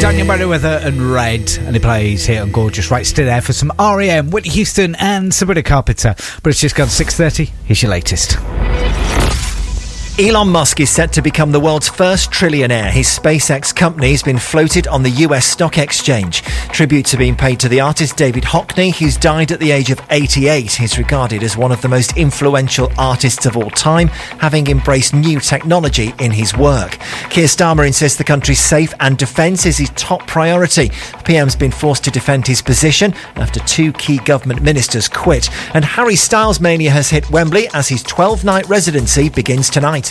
Daniel Merriweather and Red, and he plays here on Gorgeous. Right, stay there for some R.E.M., Whitney Houston and Sabrina Carpenter. But it's just gone 6:30. Here's your latest. Elon Musk is set to become the world's first trillionaire. His SpaceX company has been floated on the US stock exchange. Tributes are being paid to the artist David Hockney, who's died at the age of 88. He's regarded as one of the most influential artists of all time, having embraced new technology in his work. Keir Starmer insists the country's safe and defence is his top priority. The PM's been forced to defend his position after two key government ministers quit. And Harry Styles mania has hit Wembley as his 12-night residency begins tonight.